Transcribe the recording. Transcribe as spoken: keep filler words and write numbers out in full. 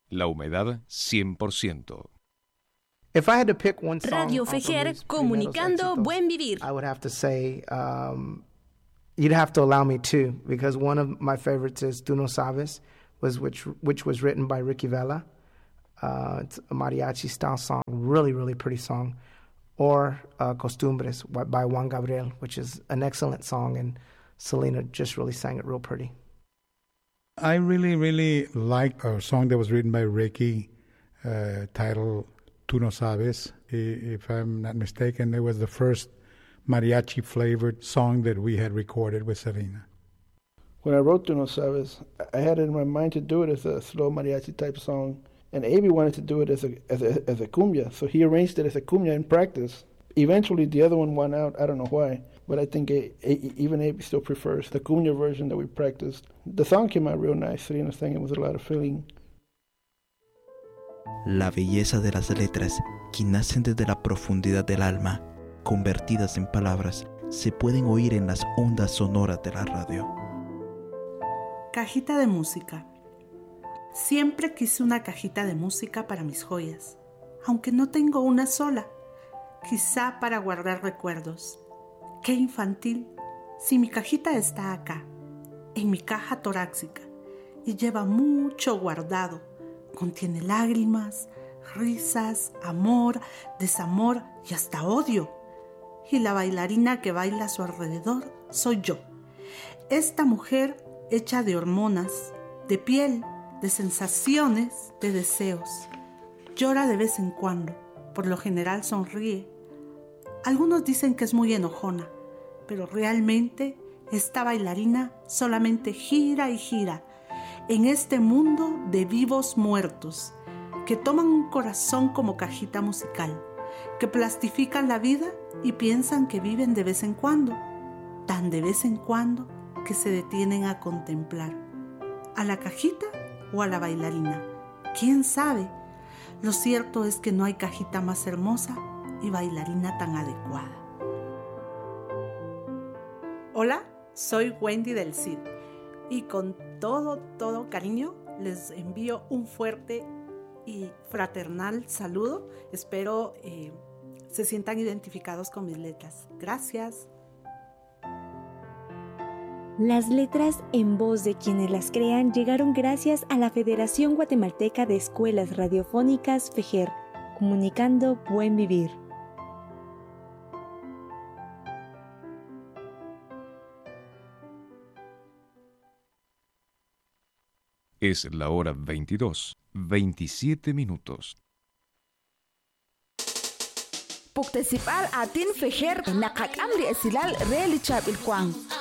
La humedad cien por ciento. If I had to pick one song Radio off of Fejer, Luis Primero's comunicando éxitos, buen vivir. I would have to say, um, you'd have to allow me to, because one of my favorites is Tú No Sabes, was which which was written by Ricky Vela. Uh, it's a mariachi style song, really, really pretty song. Or uh, Costumbres by Juan Gabriel, which is an excellent song, and Selena just really sang it real pretty. I really, really like a song that was written by Ricky, uh, titled Tú No Sabes. If I'm not mistaken, it was the first mariachi-flavored song that we had recorded with Selena. When I wrote Tú No Sabes, I had it in my mind to do it as a slow mariachi-type song, and Avi wanted to do it as a, as a as a cumbia, so he arranged it as a cumbia in practice. Eventually, the other one won out. I don't know why, but I think a, a, even Avi still prefers the cumbia version that we practiced. The song came out real nice. Selena sang it with a lot of feeling. La belleza de las letras, que nacen desde la profundidad del alma, convertidas en palabras, se pueden oír en las ondas sonoras de la radio. Cajita de música. Siempre quise una cajita de música para mis joyas, aunque no tengo una sola, quizá para guardar recuerdos. ¡Qué infantil! Si mi cajita está acá, en mi caja torácica, y lleva mucho guardado. Contiene lágrimas, risas, amor, desamor y hasta odio. Y la bailarina que baila a su alrededor soy yo. Esta mujer hecha de hormonas, de piel, de sensaciones, de deseos. Llora de vez en cuando, por lo general sonríe. Algunos dicen que es muy enojona, pero realmente esta bailarina solamente gira y gira en este mundo de vivos muertos, que toman un corazón como cajita musical, que plastifican la vida y piensan que viven de vez en cuando, tan de vez en cuando que se detienen a contemplar a la cajita o a la bailarina. ¿Quién sabe? Lo cierto es que no hay cajita más hermosa y bailarina tan adecuada. Hola, soy Wendy del Cid y con todo, todo cariño les envío un fuerte y fraternal saludo. Espero eh, se sientan identificados con mis letras. Gracias. Las letras en voz de quienes las crean llegaron gracias a la Federación Guatemalteca de Escuelas Radiofónicas Fejer, comunicando buen vivir. Es la hora veintidós, veintisiete minutos. Puktesipal atin Fejer, nakakam di esilal relichab ilkwang.